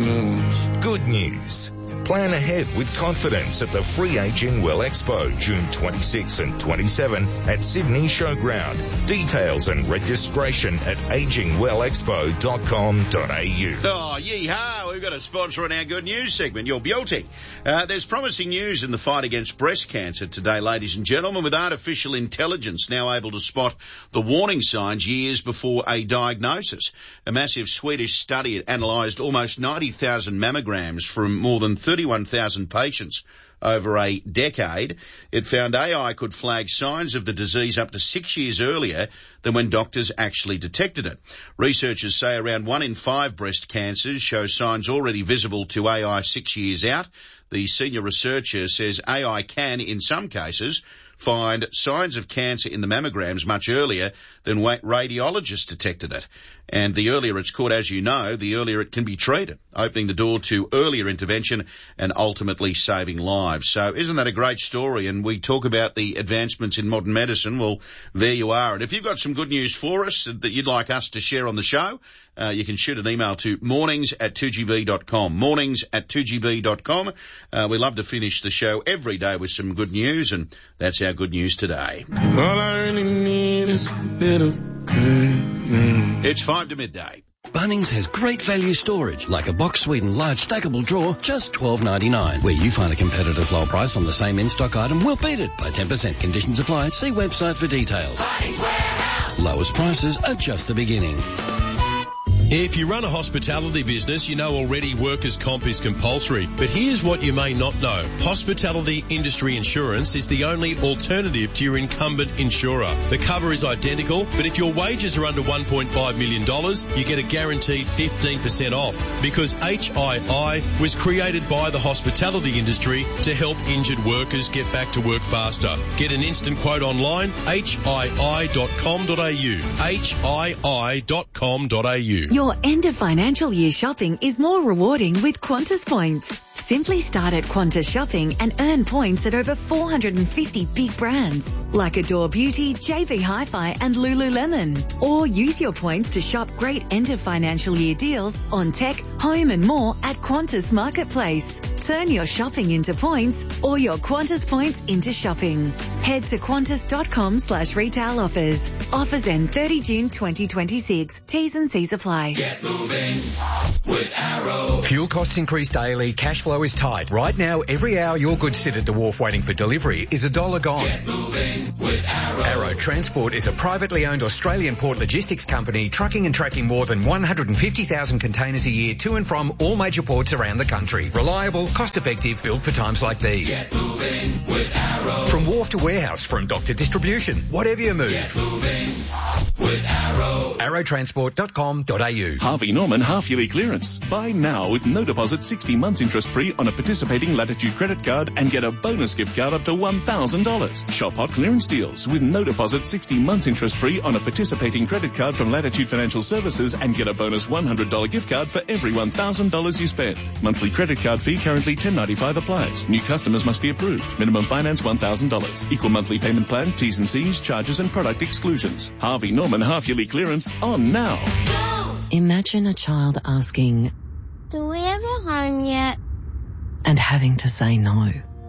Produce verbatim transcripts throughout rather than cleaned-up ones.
news. Good news. Plan ahead with confidence at the Free Aging Well Expo, June twenty-sixth and twenty-seventh at Sydney Showground. Details and registration at aging well expo dot com dot a u. Oh, yee-haw, we've got a sponsor in our good news segment, your beauty. Uh, there's promising news in the fight against breast cancer today, ladies and gentlemen, with artificial intelligence now able to spot the warning signs years before a diagnosis. A massive Swedish study had analysed almost ninety thousand mammograms from more than thirty-one thousand patients over a decade. It found A I could flag signs of the disease up to six years earlier than when doctors actually detected it. Researchers say around one in five breast cancers show signs already visible to A I six years out. The senior researcher says A I can, in some cases, find signs of cancer in the mammograms much earlier than radiologists detected it. And the earlier it's caught, as you know, the earlier it can be treated, opening the door to earlier intervention and ultimately saving lives. So isn't that a great story? And we talk about the advancements in modern medicine. Well, there you are. And if you've got some good news for us that you'd like us to share on the show, uh, you can shoot an email to mornings at two g b dot com. Mornings at two g b dot com. Uh, we love to finish the show every day with some good news, and that's our good news today. All I really need is a bit of good news. It's five to midday. Bunnings has great value storage, like a Box Sweden large stackable drawer, just twelve ninety-nine. Where you find a competitor's low price on the same in-stock item, we'll beat it by ten percent. Conditions apply. See website for details. Bunnings Warehouse. Lowest prices are just the beginning. If you run a hospitality business, you know already workers' comp is compulsory. But here's what you may not know. Hospitality industry insurance is the only alternative to your incumbent insurer. The cover is identical, but if your wages are under one point five million dollars, you get a guaranteed fifteen percent off, because H I I was created by the hospitality industry to help injured workers get back to work faster. Get an instant quote online, h i i dot com dot a u. h i i dot com dot a u. Your end of financial year shopping is more rewarding with Qantas points. Simply start at Qantas Shopping and earn points at over four hundred fifty big brands like Adore Beauty, J B Hi-Fi and Lululemon. Or use your points to shop great end of financial year deals on tech, home and more at Qantas Marketplace. Turn your shopping into points or your Qantas points into shopping. Head to qantas.com slash retail offers. Offers end thirty June twenty twenty-six. T's and C's apply. Get moving with Arrow. Fuel costs increase daily. Cash flow is tight. Right now, every hour your goods sit at the wharf waiting for delivery is a dollar gone. Get moving with Arrow. Arrow Transport is a privately owned Australian port logistics company trucking and tracking more than one hundred fifty thousand containers a year to and from all major ports around the country. Reliable, cost-effective, built for times like these. Get moving with Arrow. From wharf to warehouse, from dock to distribution, whatever you move. Get moving with Arrow. arrow transport dot com dot a u. Harvey Norman half-yearly clearance. Buy now with no deposit, sixty months interest-free on a participating Latitude credit card and get a bonus gift card up to one thousand dollars. Shop hot clearance deals with no deposit, sixty months interest-free on a participating credit card from Latitude Financial Services and get a bonus one hundred dollars gift card for every one thousand dollars you spend. Monthly credit card fee currently ten ninety-five applies. New customers must be approved. Minimum finance one thousand dollars. Equal monthly payment plan, T's and C's, charges and product exclusions. Harvey Norman half-yearly clearance on now. Imagine a child asking, "Do we have a home yet?" and having to say no.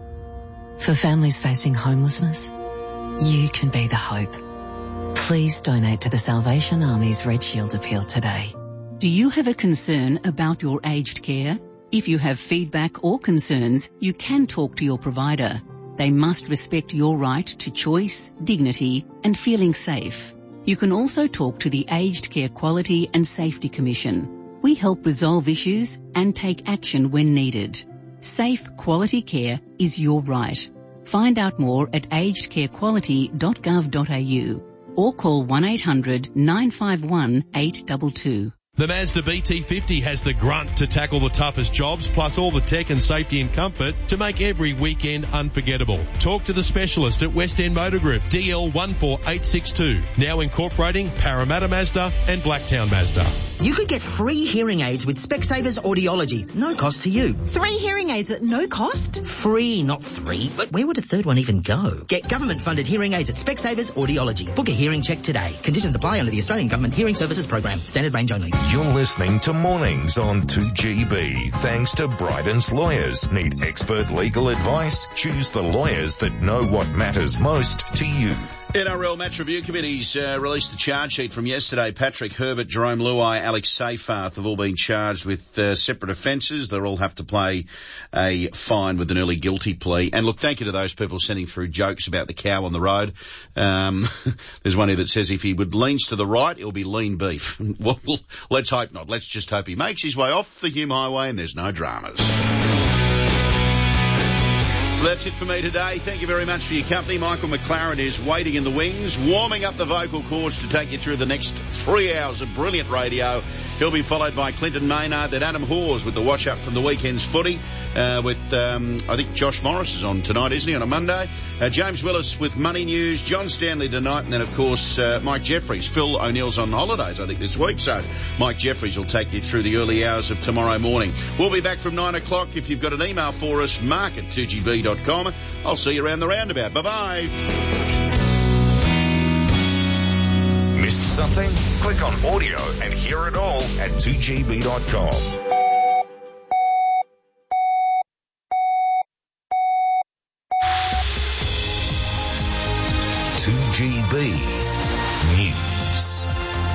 For families facing homelessness, you can be the hope. Please donate to the Salvation Army's Red Shield appeal today. Do you have a concern about your aged care? If you have feedback or concerns, you can talk to your provider. They must respect your right to choice, dignity, and feeling safe. You can also talk to the Aged Care Quality and Safety Commission. We help resolve issues and take action when needed. Safe, quality care is your right. Find out more at aged care quality dot gov dot a u or call one eight hundred nine five one eight two two. The Mazda B T fifty has the grunt to tackle the toughest jobs, plus all the tech and safety and comfort to make every weekend unforgettable. Talk to the specialist at West End Motor Group, D L one four eight six two, now incorporating Parramatta Mazda and Blacktown Mazda. You could get free hearing aids with Specsavers Audiology. No cost to you. Three hearing aids at no cost? Free, not three. But where would a third one even go? Get government-funded hearing aids at Specsavers Audiology. Book a hearing check today. Conditions apply under the Australian Government Hearing Services Program. Standard range only. You're listening to Mornings on two G B, thanks to Bryden's Lawyers. Need expert legal advice? Choose the lawyers that know what matters most to you. N R L Match Review Committee's uh, released the charge sheet from yesterday. Patrick Herbert, Jerome Luai, Alex Seyfarth have all been charged with uh, separate offences. They'll all have to pay a fine with an early guilty plea. And look, thank you to those people sending through jokes about the cow on the road. Um, there's one here that says if he would leans to the right, it'll be lean beef. Well, let's hope not. Let's just hope he makes his way off the Hume Highway and there's no dramas. Well, that's it for me today. Thank you very much for your company. Michael McLaren is waiting in the wings, warming up the vocal cords to take you through the next three hours of brilliant radio. He'll be followed by Clinton Maynard, then Adam Hawes with the watch-up from the weekend's footy, uh, with, um, I think Josh Morris is on tonight, isn't he, on a Monday? Uh, James Willis with Money News, John Stanley tonight, and then, of course, uh, Mike Jeffries. Phil O'Neill's on holidays, I think, this week, so Mike Jeffries will take you through the early hours of tomorrow morning. We'll be back from nine o'clock. If you've got an email for us, mark at two g b dot com. I'll see you around the roundabout. Bye-bye. Missed something? Click on audio and hear it all at two g b dot com. two G B News.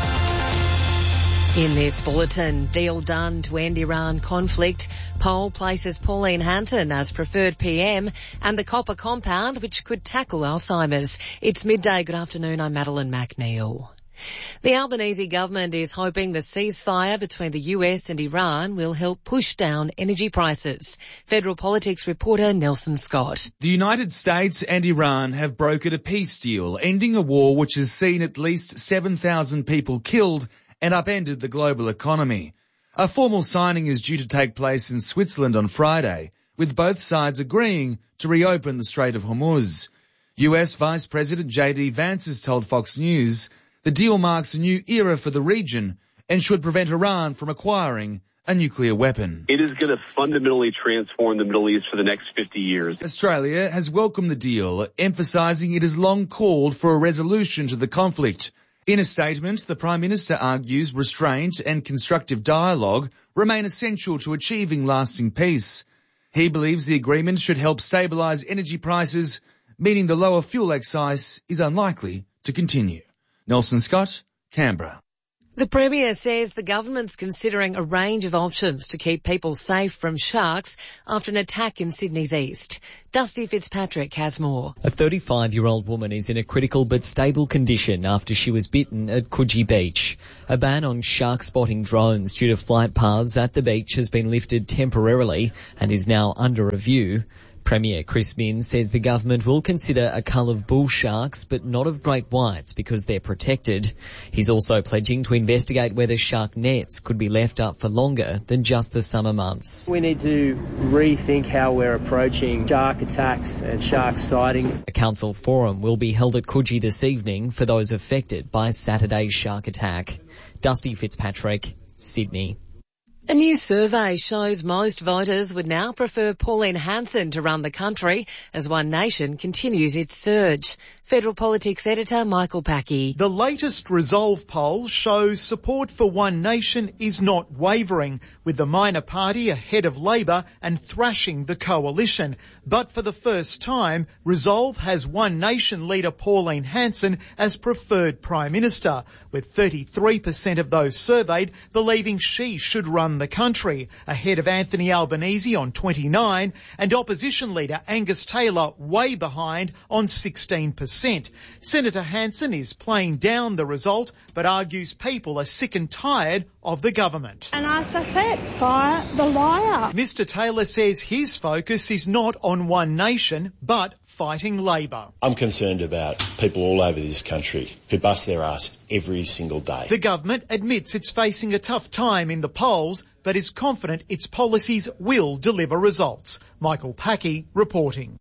In this bulletin, deal done to end Iran conflict. Poll places Pauline Hanson as preferred P M and the Copper Compound, which could tackle Alzheimer's. It's midday. Good afternoon. I'm Madeline McNeil. The Albanese government is hoping the ceasefire between the U S and Iran will help push down energy prices. Federal Politics reporter Nelson Scott. The United States and Iran have brokered a peace deal, ending a war which has seen at least seven thousand people killed and upended the global economy. A formal signing is due to take place in Switzerland on Friday, with both sides agreeing to reopen the Strait of Hormuz. U S Vice President J D Vance has told Fox News the deal marks a new era for the region and should prevent Iran from acquiring a nuclear weapon. It is going to fundamentally transform the Middle East for the next fifty years. Australia has welcomed the deal, emphasising it has long called for a resolution to the conflict. In a statement, the Prime Minister argues restraint and constructive dialogue remain essential to achieving lasting peace. He believes the agreement should help stabilise energy prices, meaning the lower fuel excise is unlikely to continue. Nelson Scott, Canberra. The Premier says the government's considering a range of options to keep people safe from sharks after an attack in Sydney's east. Dusty Fitzpatrick has more. A thirty-five-year-old woman is in a critical but stable condition after she was bitten at Coogee Beach. A ban on shark spotting drones due to flight paths at the beach has been lifted temporarily and is now under review. Premier Chris Minns says the government will consider a cull of bull sharks but not of great whites because they're protected. He's also pledging to investigate whether shark nets could be left up for longer than just the summer months. We need to rethink how we're approaching shark attacks and shark sightings. A council forum will be held at Coogee this evening for those affected by Saturday's shark attack. Dusty Fitzpatrick, Sydney. A new survey shows most voters would now prefer Pauline Hanson to run the country as One Nation continues its surge. Federal Politics editor Michael Packey. The latest Resolve poll shows support for One Nation is not wavering, with the minor party ahead of Labor and thrashing the coalition. But for the first time, Resolve has One Nation leader Pauline Hanson as preferred Prime Minister, with thirty-three percent of those surveyed believing she should run the country, ahead of Anthony Albanese on twenty-nine and opposition leader Angus Taylor way behind on sixteen percent. Senator Hanson is playing down the result but argues people are sick and tired of the government. And as I said, fire the liar. Mister Taylor says his focus is not on One Nation but fighting Labor. I'm concerned about people all over this country who bust their ass every single day. The government admits it's facing a tough time in the polls but is confident its policies will deliver results. Michael Packey reporting.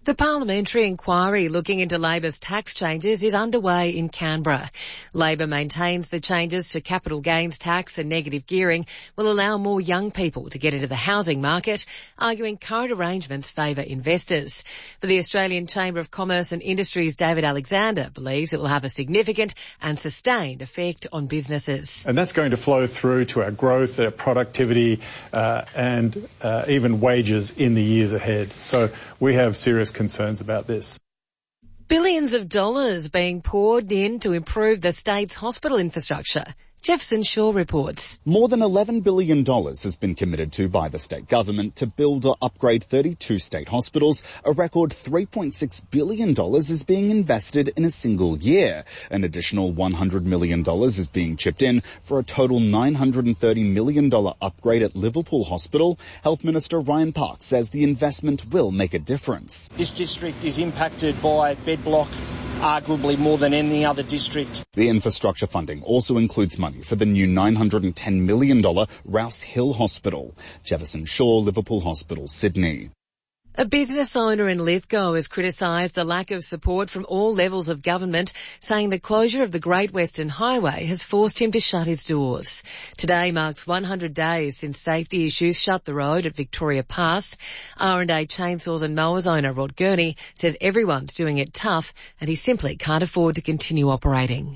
The parliamentary inquiry looking into Labor's tax changes is underway in Canberra. Labor maintains the changes to capital gains tax and negative gearing will allow more young people to get into the housing market, arguing current arrangements favour investors. But the Australian Chamber of Commerce and Industry's David Alexander believes it will have a significant and sustained effect on businesses. And that's going to flow through to our growth, our productivity, uh, and uh, even wages in the years ahead. So we have serious concerns about this. Billions of dollars being poured in to improve the state's hospital infrastructure. Jefferson Shaw reports. More than eleven billion dollars has been committed to by the state government to build or upgrade thirty-two state hospitals. A record three point six billion dollars is being invested in a single year. An additional one hundred million dollars is being chipped in for a total nine hundred thirty million dollars upgrade at Liverpool Hospital. Health Minister Ryan Park says the investment will make a difference. This district is impacted by bed block arguably more than any other district. The infrastructure funding also includes money for the new nine hundred ten million dollars Rouse Hill Hospital. Jefferson Shaw, Liverpool Hospital, Sydney. A business owner in Lithgow has criticised the lack of support from all levels of government, saying the closure of the Great Western Highway has forced him to shut its doors. Today marks one hundred days since safety issues shut the road at Victoria Pass. R and A Chainsaws and Mowers owner Rod Gurney says everyone's doing it tough and he simply can't afford to continue operating.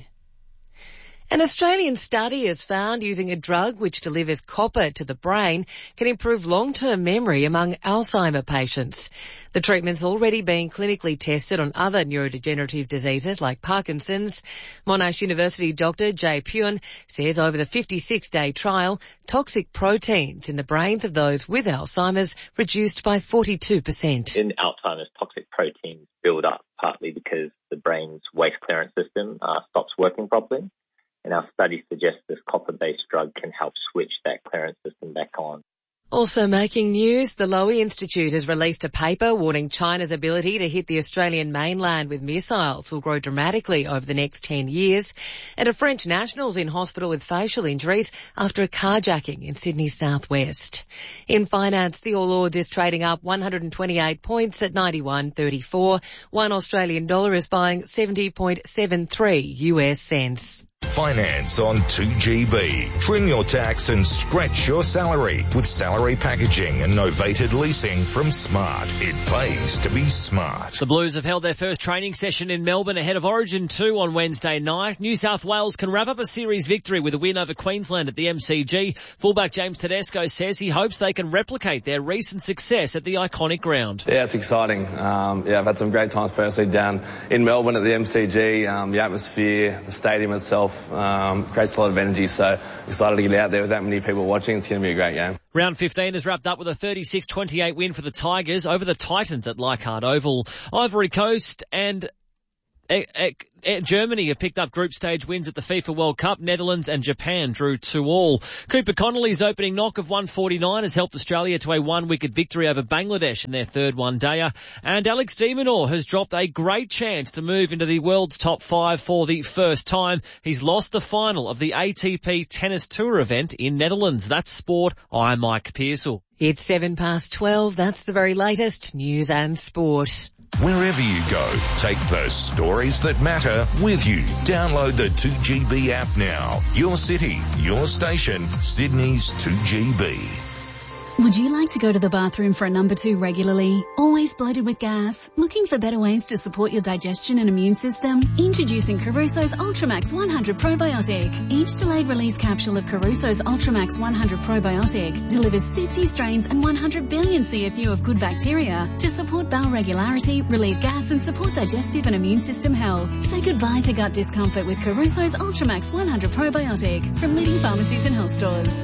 An Australian study has found using a drug which delivers copper to the brain can improve long-term memory among Alzheimer patients. The treatment's already been clinically tested on other neurodegenerative diseases like Parkinson's. Monash University Doctor Jay Puen says over the fifty-six day trial, toxic proteins in the brains of those with Alzheimer's reduced by forty-two percent. In Alzheimer's, toxic proteins build up partly because the brain's waste clearance system uh, stops working properly. And our study suggests this copper-based drug can help switch that clearance system back on. Also making news, the Lowy Institute has released a paper warning China's ability to hit the Australian mainland with missiles will grow dramatically over the next ten years. And a French national's in hospital with facial injuries after a carjacking in Sydney's southwest. In finance, the All Ords is trading up one hundred twenty-eight points at ninety-one thirty-four. One Australian dollar is buying seventy point seven three U S cents. Finance on two G B. Trim your tax and stretch your salary with salary packaging and novated leasing from Smart. It pays to be smart. The Blues have held their first training session in Melbourne ahead of Origin two on Wednesday night. New South Wales can wrap up a series victory with a win over Queensland at the M C G. Fullback James Tedesco says he hopes they can replicate their recent success at the iconic ground. Yeah, it's exciting. Um, yeah, I've had some great times personally down in Melbourne at the M C G. Um, the atmosphere, the stadium itself, Um, creates a lot of energy, so excited to get out there with that many people watching. It's going to be a great game. Round fifteen has wrapped up with a thirty-six twenty-eight win for the Tigers over the Titans at Leichhardt Oval. Ivory Coast and e- e- e- Germany have picked up group stage wins at the FIFA World Cup. Netherlands and Japan drew two all. Cooper Connolly's opening knock of one forty-nine has helped Australia to a one-wicket victory over Bangladesh in their third one-dayer. And Alex de Minaur has dropped a great chance to move into the world's top five for the first time. He's lost the final of the A T P Tennis Tour event in Netherlands. That's sport. I'm Mike Pearsall. It's seven past twelve. That's the very latest news and sport. Wherever you go, take the stories that matter with you. Download the two G B app now. Your city, your station, Sydney's two G B. Would you like to go to the bathroom for a number two regularly? Always bloated with gas? Looking for better ways to support your digestion and immune system? Introducing Caruso's Ultramax one hundred Probiotic. Each delayed release capsule of Caruso's Ultramax one hundred Probiotic delivers fifty strains and one hundred billion C F U of good bacteria to support bowel regularity, relieve gas and support digestive and immune system health. Say goodbye to gut discomfort with Caruso's Ultramax one hundred Probiotic from leading pharmacies and health stores.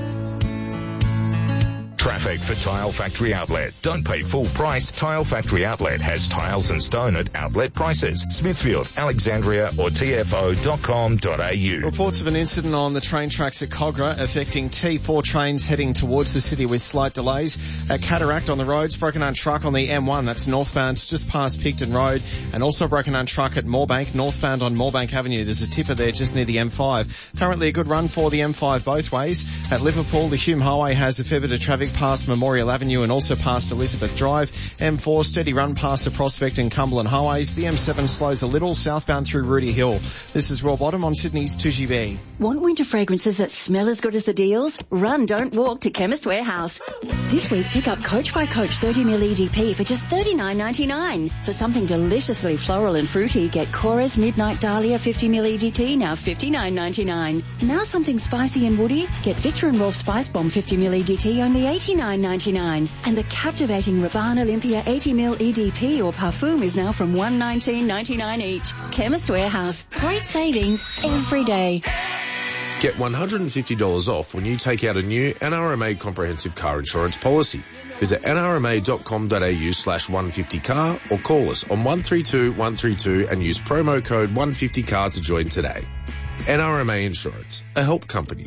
Traffic for Tile Factory Outlet. Don't pay full price. Tile Factory Outlet has tiles and stone at outlet prices. Smithfield, Alexandria or T F O dot com dot A U. Reports of an incident on the train tracks at Cogra affecting T four trains heading towards the city with slight delays. At Cataract on the roads, broken arm truck on the M one, that's northbound just past Picton Road, and also broken arm truck at Moorebank, northbound on Moorebank Avenue. There's a tipper there just near the M five. Currently a good run for the M five both ways. At Liverpool, the Hume Highway has a fair bit of traffic past Memorial Avenue and also past Elizabeth Drive. M four, steady run past the Prospect and Cumberland Highways. The M seven slows a little southbound through Rudy Hill. This is Rob Bottom on Sydney's two G B. Want winter fragrances that smell as good as the deals? Run, don't walk to Chemist Warehouse. This week, pick up Coach by Coach thirty milliliter E D P for just thirty-nine ninety-nine. For something deliciously floral and fruity, get Cora's Midnight Dahlia fifty milliliter E D T, now fifty-nine ninety-nine. Now something spicy and woody, get Victor and Rolf Spice Bomb fifty milliliter E D T, only eighty-nine ninety-nine. And the captivating Rabanne Olympia eighty milliliter E D P or Parfum is now from one nineteen ninety-nine each. Chemist Warehouse. Great savings every day. Get one hundred fifty dollars off when you take out a new N R M A comprehensive car insurance policy. Visit n r m a dot com dot a u slash one fifty car or call us on one three two one three two and use promo code one fifty car to join today. N R M A Insurance, a help company.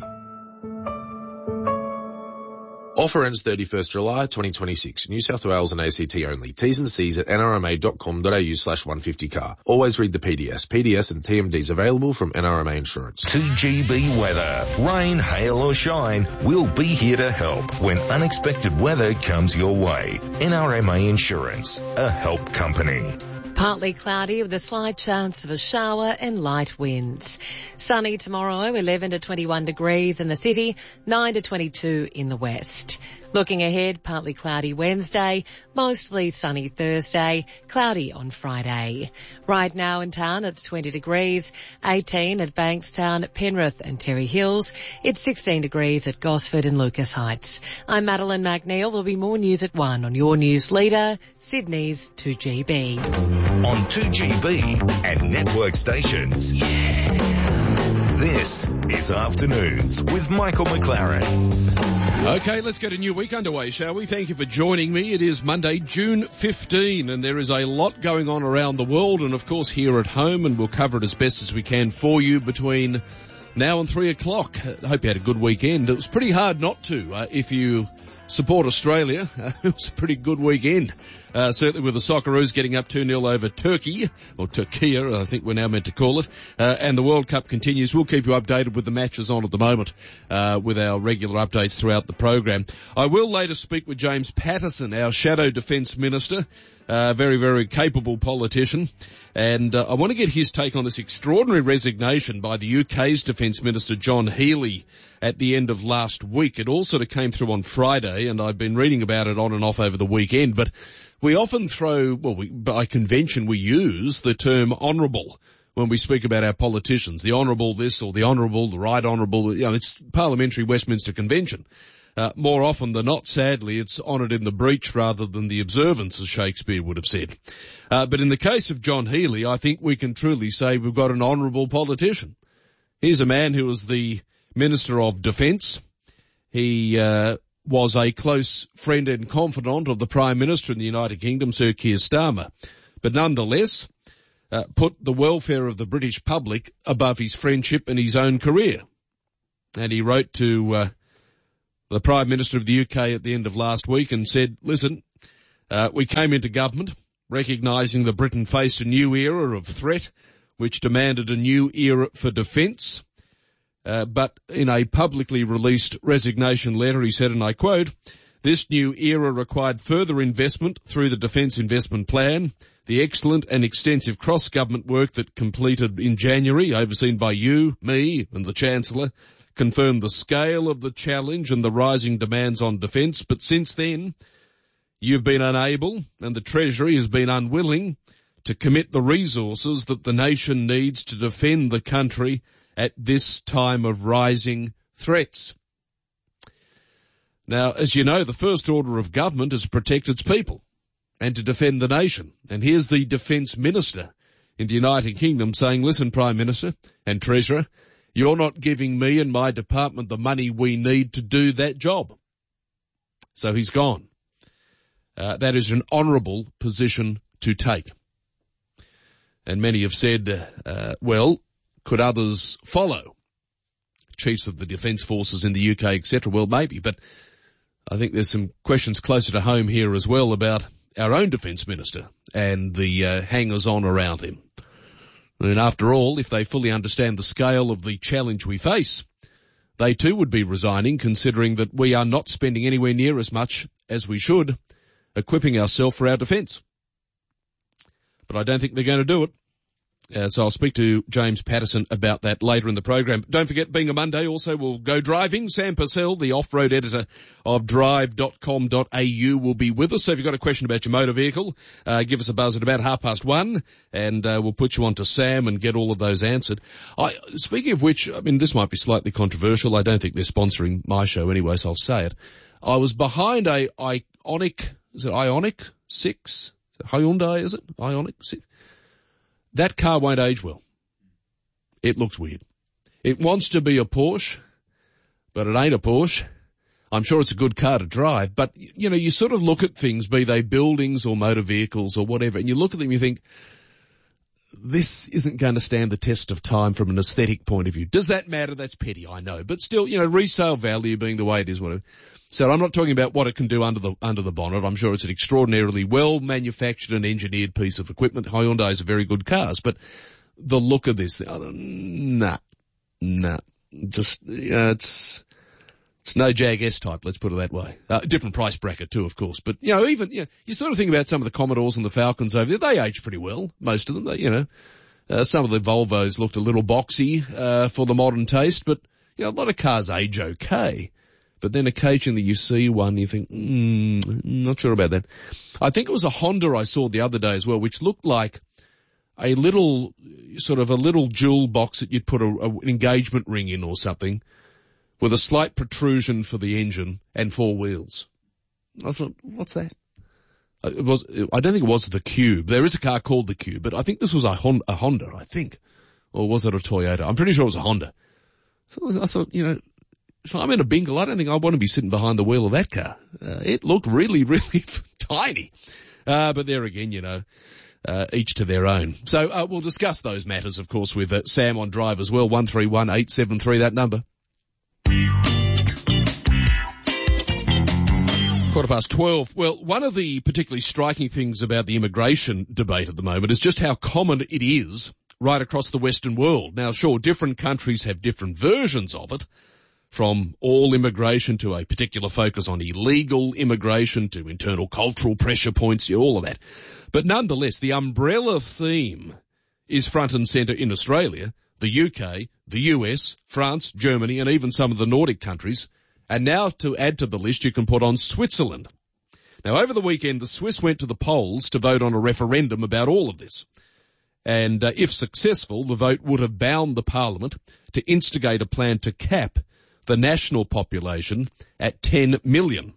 Offer ends thirty-first July twenty twenty-six. New South Wales and A C T only. T's and C's at n r m a dot com dot a u slash one fifty car. Always read the P D S. P D S and T M Ds available from N R M A Insurance. two G B weather. Rain, hail or shine, we'll be here to help when unexpected weather comes your way. N R M A Insurance, a help company. Partly cloudy with a slight chance of a shower and light winds. Sunny tomorrow, eleven to twenty-one degrees in the city, nine to twenty-two in the west. Looking ahead, partly cloudy Wednesday, mostly sunny Thursday, cloudy on Friday. Right now in town it's twenty degrees, eighteen at Bankstown, Penrith and Terry Hills. It's sixteen degrees at Gosford and Lucas Heights. I'm Madeline McNeil. There'll be more news at one on your news leader, Sydney's two G B. On two G B and network stations. Yeah. This is Afternoons with Michael McLaren. Okay, let's get a new week underway, shall we? Thank you for joining me. It is Monday, June fifteenth, and there is a lot going on around the world and, of course, here at home, and we'll cover it as best as we can for you between now and three o'clock. I hope you had a good weekend. It was pretty hard not to uh, if you support Australia. Uh, it was a pretty good weekend. Uh, certainly with the Socceroos getting up two nil over Turkey, or Turkey, I think we're now meant to call it. Uh, and the World Cup continues. We'll keep you updated with the matches on at the moment, uh, with our regular updates throughout the program. I will later speak with James Patterson, our Shadow Defence Minister, uh, very, very capable politician. And uh, I want to get his take on this extraordinary resignation by the U K's Defence Minister, John Healey, at the end of last week. It all sort of came through on Friday, and I've been reading about it on and off over the weekend, but we often throw, well, we, by convention we use the term honourable when we speak about our politicians. The honourable this or the honourable, the right honourable, you know, it's parliamentary Westminster Convention. Uh, more often than not, sadly, it's honoured in the breach rather than the observance, as Shakespeare would have said. Uh, but in the case of John Healey, I think we can truly say we've got an honourable politician. Here's a man who was the Minister of Defence. He, uh, was a close friend and confidant of the Prime Minister in the United Kingdom, Sir Keir Starmer, but nonetheless uh, put the welfare of the British public above his friendship and his own career. And he wrote to uh, the Prime Minister of the U K at the end of last week and said, listen, uh, we came into government recognising that Britain faced a new era of threat which demanded a new era for defence. Uh, but in a publicly released resignation letter, he said, and I quote, this new era required further investment through the Defence Investment Plan, the excellent and extensive cross-government work that completed in January, overseen by you, me, and the Chancellor, confirmed the scale of the challenge and the rising demands on defence. But since then, you've been unable, and the Treasury has been unwilling, to commit the resources that the nation needs to defend the country at this time of rising threats. Now, as you know, the first order of government is to protect its people and to defend the nation. And here's the Defence Minister in the United Kingdom saying, listen, Prime Minister and Treasurer, you're not giving me and my department the money we need to do that job. So he's gone. Uh, that is an honourable position to take. And many have said, uh, well, could others follow? Chiefs of the Defence Forces in the U K, et cetera. Well, maybe, but I think there's some questions closer to home here as well about our own Defence Minister and the uh, hangers-on around him. And after all, if they fully understand the scale of the challenge we face, they too would be resigning, considering that we are not spending anywhere near as much as we should equipping ourselves for our defence. But I don't think they're going to do it. Uh, so I'll speak to James Patterson about that later in the program. Don't forget, being a Monday, also we'll go driving. Sam Purcell, the off-road editor of drive dot com dot a u, will be with us. So if you've got a question about your motor vehicle, uh, give us a buzz at about half past one, and uh, we'll put you on to Sam and get all of those answered. I, speaking of which, I mean, this might be slightly controversial. I don't think they're sponsoring my show anyway, so I'll say it. I was behind a Ioniq, is it Ioniq six? Hyundai, is it? Ioniq six? That car won't age well. It looks weird. It wants to be a Porsche, but it ain't a Porsche. I'm sure it's a good car to drive, but, you know, you sort of look at things, be they buildings or motor vehicles or whatever, and you look at them and you think, this isn't going to stand the test of time from an aesthetic point of view. Does that matter? That's petty, I know. But still, you know, resale value being the way it is, whatever. So I'm not talking about what it can do under the under the bonnet. I'm sure it's an extraordinarily well manufactured and engineered piece of equipment. Hyundais are very good cars, but the look of this, uh, nah, nah, just uh, it's it's no Jag S type. Let's put it that way. Uh, different price bracket too, of course. But you know, even you know, you sort of think about some of the Commodores and the Falcons over there. They age pretty well, most of them. They, you know, uh, some of the Volvos looked a little boxy uh, for the modern taste, but you know, a lot of cars age okay. But then occasionally you see one, you think, mm, not sure about that. I think it was a Honda I saw the other day as well, which looked like a little, sort of a little jewel box that you'd put a, a, an engagement ring in or something, with a slight protrusion for the engine and four wheels. I thought, what's that? It was, I don't think it was the Cube. There is a car called the Cube, but I think this was a Honda, a Honda, I think. Or was it a Toyota? I'm pretty sure it was a Honda. So I thought, you know, if I'm in a bingle, I don't think I want to be sitting behind the wheel of that car. Uh, it looked really, really tiny. Uh, but there again, you know, uh, each to their own. So uh, we'll discuss those matters, of course, with uh, Sam on Drive as well. one three one eight seven three, that number. Quarter past twelve. Well, one of the particularly striking things about the immigration debate at the moment is just how common it is right across the Western world. Now, sure, different countries have different versions of it, from all immigration to a particular focus on illegal immigration to internal cultural pressure points, all of that. But nonetheless, the umbrella theme is front and centre in Australia, the U K, the U S, France, Germany, and even some of the Nordic countries. And now to add to the list, you can put on Switzerland. Now, over the weekend, the Swiss went to the polls to vote on a referendum about all of this. And uh, if successful, the vote would have bound the parliament to instigate a plan to cap the national population at ten million.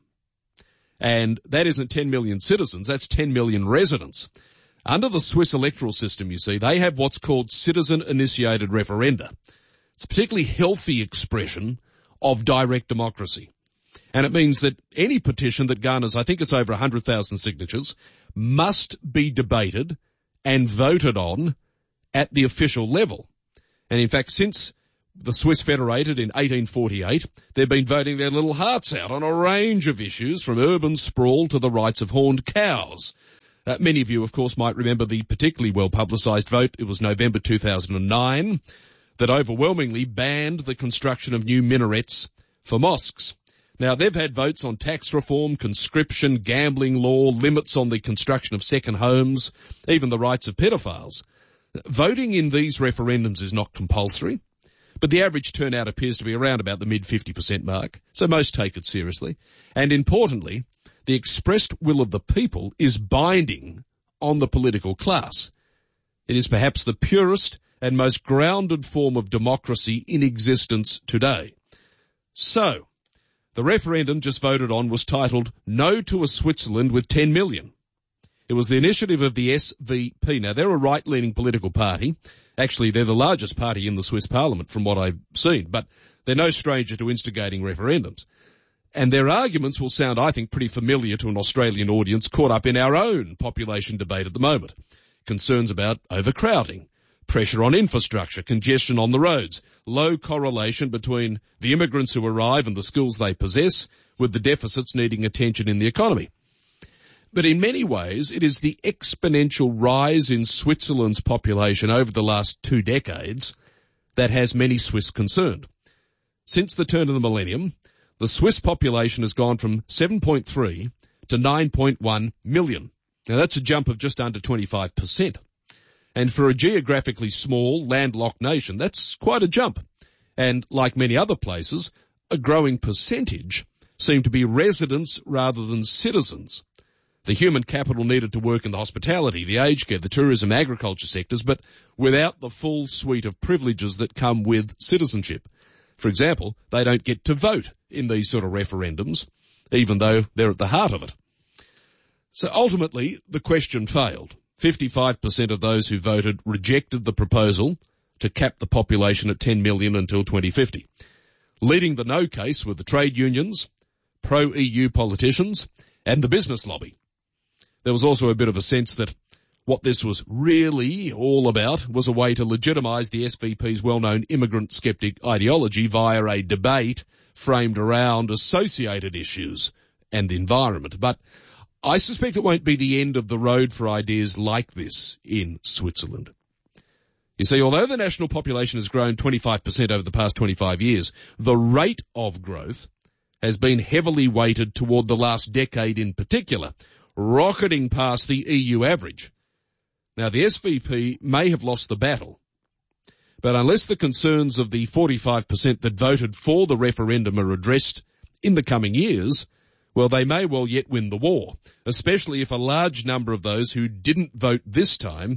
And that isn't ten million citizens, that's ten million residents. Under the Swiss electoral system, you see, they have what's called citizen-initiated referenda. It's a particularly healthy expression of direct democracy. And it means that any petition that garners, I think it's over one hundred thousand signatures, must be debated and voted on at the official level. And in fact, since the Swiss federated in eighteen forty-eight, they've been voting their little hearts out on a range of issues, from urban sprawl to the rights of horned cows. Uh, many of you, of course, might remember the particularly well-publicised vote. It was November two thousand nine that overwhelmingly banned the construction of new minarets for mosques. Now, they've had votes on tax reform, conscription, gambling law, limits on the construction of second homes, even the rights of pedophiles. Voting in these referendums is not compulsory, but the average turnout appears to be around about the mid fifty percent mark, so most take it seriously. And importantly, the expressed will of the people is binding on the political class. It is perhaps the purest and most grounded form of democracy in existence today. So, the referendum just voted on was titled No to a Switzerland with ten million. It was the initiative of the S V P. Now, they're a right-leaning political party. Actually, they're the largest party in the Swiss parliament from what I've seen, but they're no stranger to instigating referendums. And their arguments will sound, I think, pretty familiar to an Australian audience caught up in our own population debate at the moment. Concerns about overcrowding, pressure on infrastructure, congestion on the roads, low correlation between the immigrants who arrive and the skills they possess with the deficits needing attention in the economy. But in many ways, it is the exponential rise in Switzerland's population over the last two decades that has many Swiss concerned. since the turn of the millennium, the Swiss population has gone from seven point three to nine point one million. Now that's a jump of just under twenty-five percent. And for a geographically small, landlocked nation, that's quite a jump. And like many other places, a growing percentage seem to be residents rather than citizens. The human capital needed to work in the hospitality, the aged care, the tourism, agriculture sectors, but without the full suite of privileges that come with citizenship. For example, they don't get to vote in these sort of referendums, even though they're at the heart of it. So ultimately, the question failed. fifty-five percent of those who voted rejected the proposal to cap the population at ten million until twenty fifty. Leading the no case were the trade unions, pro-E U politicians, and the business lobby. There was also a bit of a sense that what this was really all about was a way to legitimise the S V P's well-known immigrant skeptic ideology via a debate framed around associated issues and the environment. But I suspect it won't be the end of the road for ideas like this in Switzerland. You see, although the national population has grown twenty-five percent over the past twenty-five years, the rate of growth has been heavily weighted toward the last decade in particular, rocketing past the E U average. Now, the S V P may have lost the battle, but unless the concerns of the forty-five percent that voted for the referendum are addressed in the coming years, well, they may well yet win the war, especially if a large number of those who didn't vote this time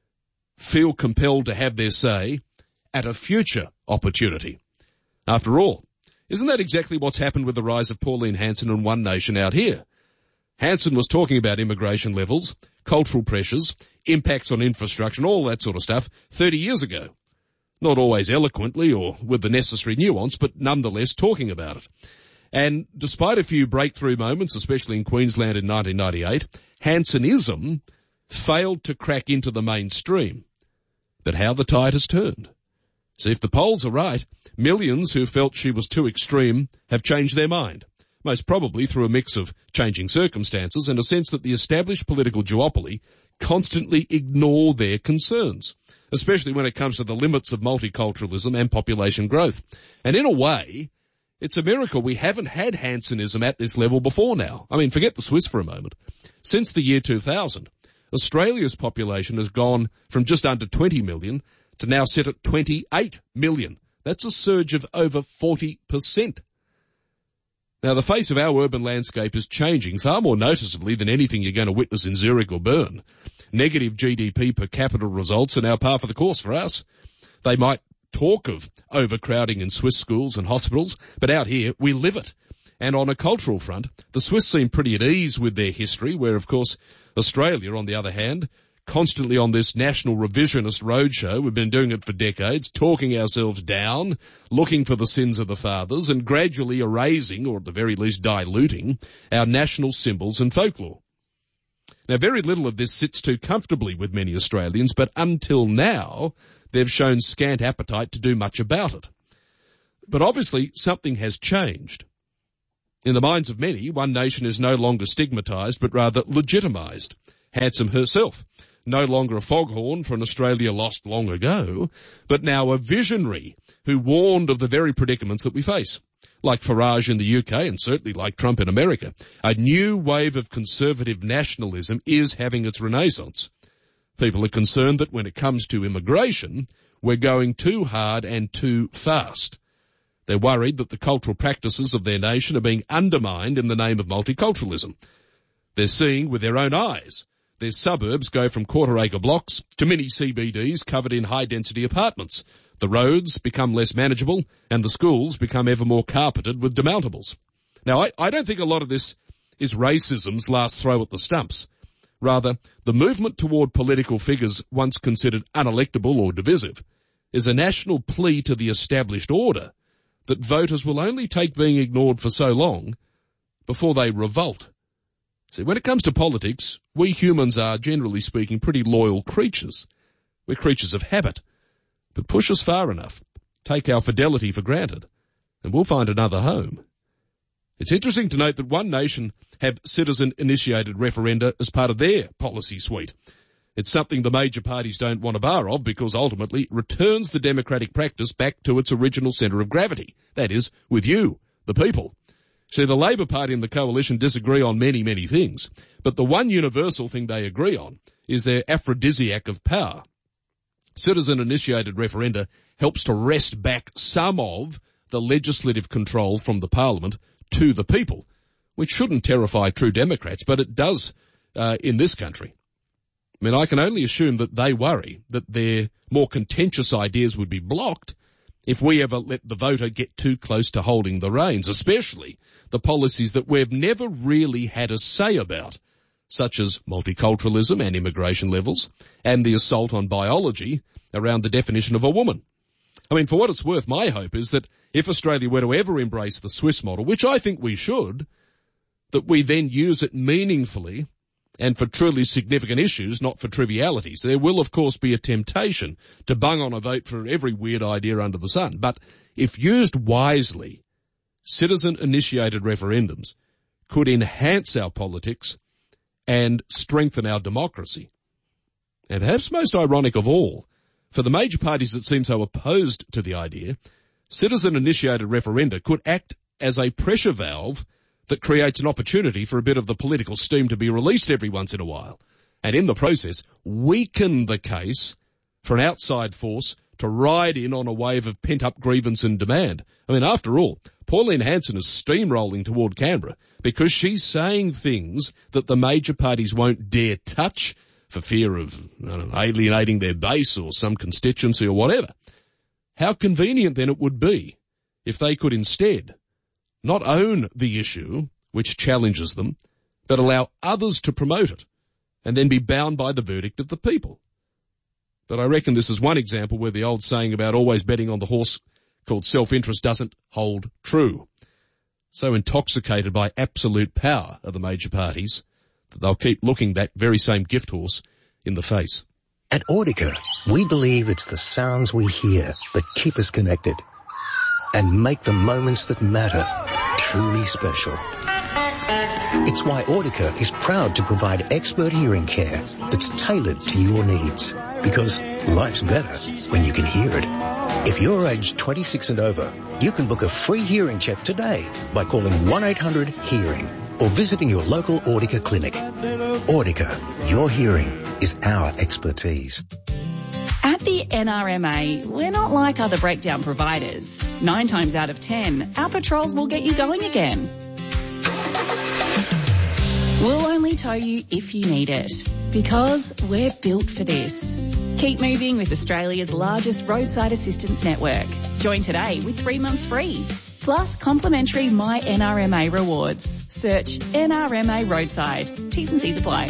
feel compelled to have their say at a future opportunity. After all, isn't that exactly what's happened with the rise of Pauline Hanson and One Nation out here? Hanson was talking about immigration levels, cultural pressures, impacts on infrastructure and all that sort of stuff thirty years ago. Not always eloquently or with the necessary nuance, but nonetheless talking about it. And despite a few breakthrough moments, especially in Queensland in nineteen ninety-eight, Hansonism failed to crack into the mainstream. But how the tide has turned. See, if the polls are right, millions who felt she was too extreme have changed their mind, most probably through a mix of changing circumstances and a sense that the established political duopoly constantly ignore their concerns, especially when it comes to the limits of multiculturalism and population growth. And in a way, it's a miracle we haven't had Hansonism at this level before now. I mean, forget the Swiss for a moment. Since the year two thousand, Australia's population has gone from just under twenty million to now sit at twenty-eight million. That's a surge of over forty percent. Now, the face of our urban landscape is changing far more noticeably than anything you're going to witness in Zurich or Bern. Negative G D P per capita results are now par for the course for us. They might talk of overcrowding in Swiss schools and hospitals, but out here we live it. And on a cultural front, the Swiss seem pretty at ease with their history, where, of course, Australia, on the other hand, constantly on this national revisionist roadshow, we've been doing it for decades, talking ourselves down, looking for the sins of the fathers, and gradually erasing, or at the very least diluting, our national symbols and folklore. Now, very little of this sits too comfortably with many Australians, but until now, they've shown scant appetite to do much about it. But obviously, something has changed. In the minds of many, One Nation is no longer stigmatised, but rather legitimised. Hanson herself, no longer a foghorn for an Australia lost long ago, but now a visionary who warned of the very predicaments that we face. Like Farage in the U K and certainly like Trump in America, a new wave of conservative nationalism is having its renaissance. People are concerned that when it comes to immigration, we're going too hard and too fast. They're worried that the cultural practices of their nation are being undermined in the name of multiculturalism. They're seeing with their own eyes their suburbs go from quarter-acre blocks to mini C B Ds covered in high-density apartments. The roads become less manageable and the schools become ever more carpeted with demountables. Now, I, I don't think a lot of this is racism's last throw at the stumps. Rather, the movement toward political figures once considered unelectable or divisive is a national plea to the established order that voters will only take being ignored for so long before they revolt. See, when it comes to politics, we humans are, generally speaking, pretty loyal creatures. We're creatures of habit. But push us far enough, take our fidelity for granted, and we'll find another home. It's interesting to note that One Nation have citizen-initiated referenda as part of their policy suite. It's something the major parties don't want a bar of because ultimately it returns the democratic practice back to its original centre of gravity. That is, with you, the people. See, the Labor Party and the Coalition disagree on many, many things, but the one universal thing they agree on is their aphrodisiac of power. Citizen-initiated referenda helps to wrest back some of the legislative control from the Parliament to the people, which shouldn't terrify true Democrats, but it does uh, in this country. I mean, I can only assume that they worry that their more contentious ideas would be blocked if we ever let the voter get too close to holding the reins, especially the policies that we've never really had a say about, such as multiculturalism and immigration levels, and the assault on biology around the definition of a woman. I mean, for what it's worth, my hope is that if Australia were to ever embrace the Swiss model, which I think we should, that we then use it meaningfully and for truly significant issues, not for trivialities. There will, of course, be a temptation to bung on a vote for every weird idea under the sun. But if used wisely, citizen-initiated referendums could enhance our politics and strengthen our democracy. And perhaps most ironic of all, for the major parties that seem so opposed to the idea, citizen-initiated referenda could act as a pressure valve that creates an opportunity for a bit of the political steam to be released every once in a while, and in the process weaken the case for an outside force to ride in on a wave of pent-up grievance and demand. I mean, after all, Pauline Hanson is steamrolling toward Canberra because she's saying things that the major parties won't dare touch for fear of I don't know, alienating their base or some constituency or whatever. How convenient then it would be if they could instead not own the issue which challenges them, but allow others to promote it and then be bound by the verdict of the people. But I reckon this is one example where the old saying about always betting on the horse called self-interest doesn't hold true. So intoxicated by absolute power are the major parties that they'll keep looking that very same gift horse in the face. At Audica, we believe it's the sounds we hear that keep us connected and make the moments that matter truly special. It's why Audica is proud to provide expert hearing care that's tailored to your needs, because life's better when you can hear it. If you're aged twenty-six and over, you can book a free hearing check today by calling one eight hundred hearing or visiting your local Audica clinic. Audica, your hearing is our expertise. At the N R M A, we're not like other breakdown providers. Nine times out of ten, our patrols will get you going again. We'll only tow you if you need it, because we're built for this. Keep moving with Australia's largest roadside assistance network. Join today with three months free. Plus complimentary My N R M A rewards. Search N R M A Roadside. T's and C's apply.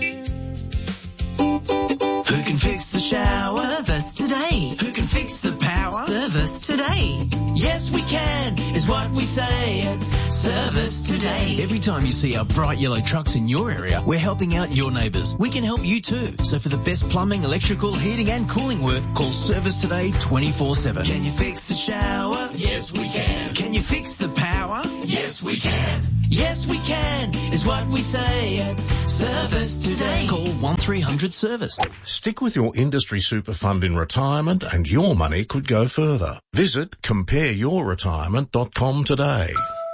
Who can fix the shower? Service today. Who can fix the power? Service today. Yes, we can, is what we say at Service Today. Every time you see our bright yellow trucks in your area, we're helping out your neighbours. We can help you too. So for the best plumbing, electrical, heating and cooling work, call Service Today twenty-four seven. Can you fix the shower? Yes, we can. Can you fix the power? Yes, we can. Yes, we can, is what we say at Service Today. Call one three hundred service. Stick with your industry super fund in retirement and your money could go further. Visit compare your retirement dot com today.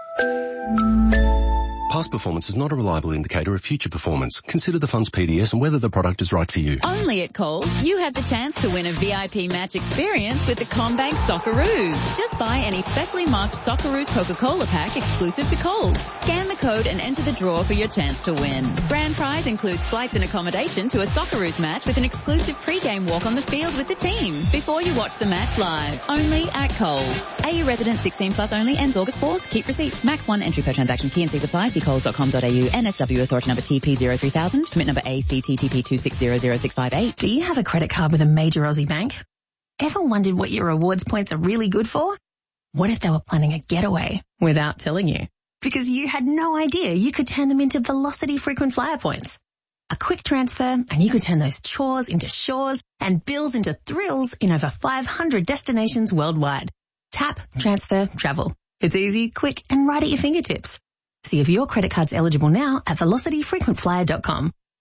Past performance is not a reliable indicator of future performance. Consider the fund's P D S and whether the product is right for you. Only at Coles, you have the chance to win a V I P match experience with the CommBank Socceroos. Just buy any specially marked Socceroos Coca-Cola pack exclusive to Coles. Scan the code and enter the draw for your chance to win. Grand prize includes flights and accommodation to a Socceroos match with an exclusive pre-game walk on the field with the team before you watch the match live. Only at Coles. A U resident sixteen plus only, ends August fourth. Keep receipts. Max one entry per transaction. T and C apply. See coles dot com dot a u. N S W authority number T P zero three thousand. Permit number A C T T P two six zero zero six five eight. Do you have a credit card with a major Aussie bank? Ever wondered what your rewards points are really good for? What if they were planning a getaway without telling you? Because you had no idea you could turn them into Velocity frequent flyer points. A quick transfer and you could turn those chores into shores and bills into thrills in over five hundred destinations worldwide. Tap, transfer, travel. It's easy, quick and right at your fingertips. See if your credit card's eligible now at velocity frequent flyer dot com.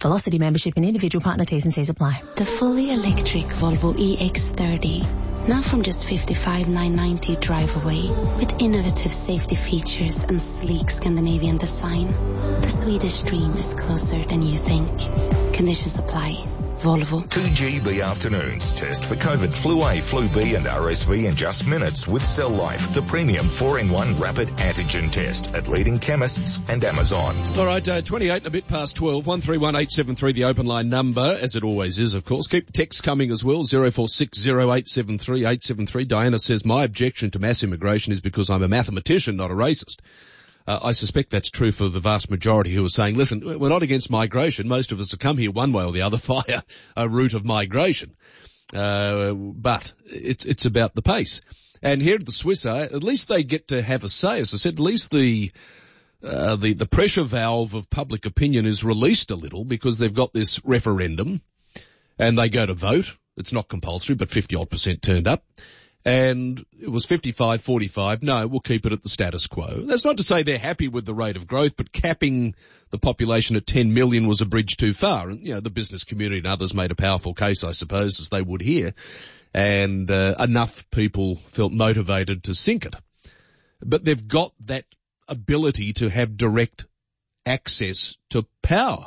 Velocity membership and individual partner T's and C's apply. The fully electric Volvo E X thirty. Now from just fifty-five thousand nine hundred ninety drive away, with innovative safety features and sleek Scandinavian design. The Swedish dream is closer than you think. Conditions apply. Volvo. two G B afternoons. Test for COVID, flu A, flu B and R S V in just minutes with Cell Life, the premium four in one rapid antigen test at leading chemists and Amazon. All right, uh, twenty-eight and a bit past twelve, one three one eight seven three, the open line number, as it always is, of course. Keep the texts coming as well, zero four six zero eight seven three eight seven three. Diana says, my objection to mass immigration is because I'm a mathematician, not a racist. Uh, I suspect that's true for the vast majority who are saying, listen, we're not against migration. Most of us have come here one way or the other via a route of migration. Uh, but it's, it's about the pace. And here at the Swiss are, at least they get to have a say. As I said, at least the, uh, the, the pressure valve of public opinion is released a little because they've got this referendum and they go to vote. It's not compulsory, but fifty odd percent turned up. And it was fifty-five forty-five. No, we'll keep it at the status quo. That's not to say they're happy with the rate of growth, but capping the population at ten million was a bridge too far. And, you know, the business community and others made a powerful case, I suppose, as they would here. And uh, enough people felt motivated to sink it. But they've got that ability to have direct access to power.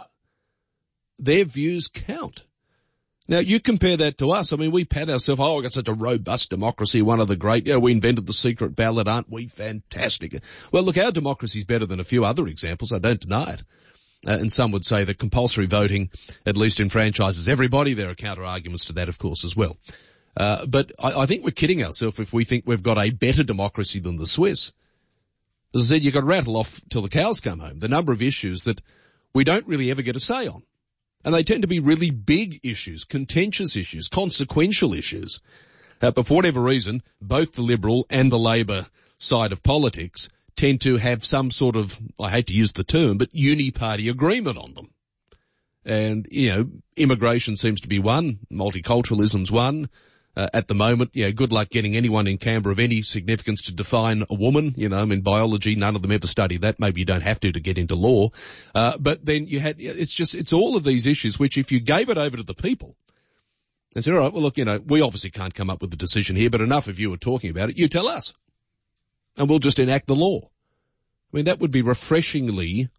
Their views count. Now, you compare that to us. I mean, we pat ourselves, oh, we've got such a robust democracy, one of the great, yeah, we invented the secret ballot, aren't we fantastic? Well, look, our democracy is better than a few other examples. I don't deny it. Uh, and some would say that compulsory voting at least enfranchises everybody. There are counter-arguments to that, of course, as well. Uh, but I, I think we're kidding ourselves if we think we've got a better democracy than the Swiss. As I said, you've got to rattle off till the cows come home. The number of issues that we don't really ever get a say on. And they tend to be really big issues, contentious issues, consequential issues. Uh, but for whatever reason, both the Liberal and the Labor side of politics tend to have some sort of, I hate to use the term, but uni-party agreement on them. And, you know, immigration seems to be one, multiculturalism's one. Uh, at the moment, you know, good luck getting anyone in Canberra of any significance to define a woman. You know, I mean, biology, none of them ever study that. Maybe you don't have to to get into law. Uh, but then you had, it's just, it's all of these issues which if you gave it over to the people and said, all right, well, look, you know, we obviously can't come up with a decision here, but enough of you are talking about it. You tell us and we'll just enact the law. I mean, that would be refreshingly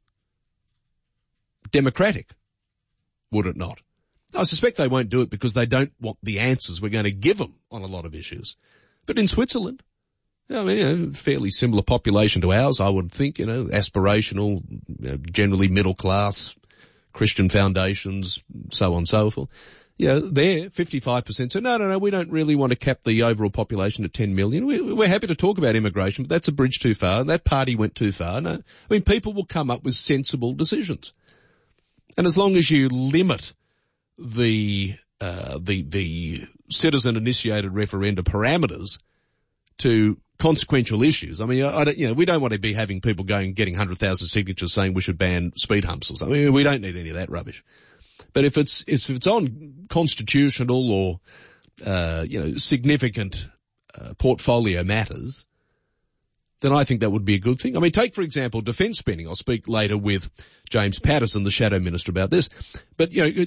democratic, would it not? I suspect they won't do it because they don't want the answers we're going to give them on a lot of issues. But in Switzerland, I mean, you know, fairly similar population to ours, I would think, you know, aspirational, you know, generally middle class, Christian foundations, so on and so forth. You know, there, fifty-five percent say, no, no, no, we don't really want to cap the overall population at ten million. We, we're happy to talk about immigration, but that's a bridge too far. That party went too far. No, I mean, people will come up with sensible decisions. And as long as you limit the, uh, the, the citizen-initiated referenda parameters to consequential issues. I mean, I, I don't, you know, we don't want to be having people going, getting one hundred thousand signatures saying we should ban speed humps or something. I mean, we don't need any of that rubbish. But if it's, if it's on constitutional or, uh, you know, significant, uh, portfolio matters, then I think that would be a good thing. I mean, take, for example, defence spending. I'll speak later with James Patterson, the Shadow Minister, about this. But, you know,